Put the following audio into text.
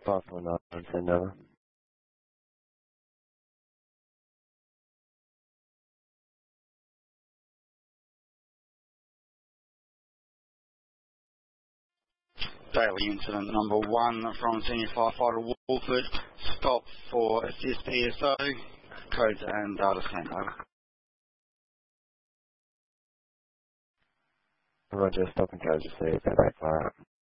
Possible not send over. Daily incident number 1 from Senior Firefighter Wolford. Stop for assist PSO. Codes and data sent over. Roger, stop and code, just say, go back fire.